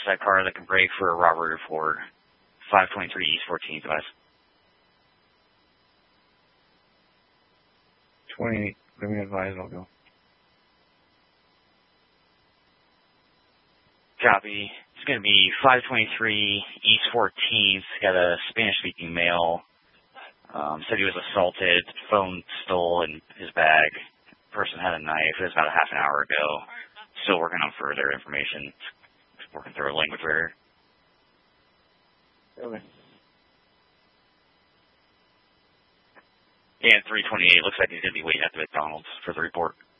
that car that can break for a Robert Ford. 523 East 14th, guys. 28. Let me advise, I'll go. Copy. It's going to be 523 East 14th. Got a Spanish-speaking male. Said he was assaulted. Phone stole in his bag. Person had a knife. It was about a half an hour ago. Still working on further information. Working through a language barrier. Okay. And 328 looks like he's going to be waiting at the McDonald's for the report.